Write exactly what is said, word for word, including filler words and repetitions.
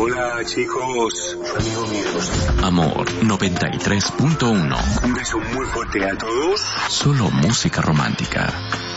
Hola, chicos. Su amigo Miguel. Amor noventa y tres punto uno. Un beso muy fuerte a todos. Solo música romántica.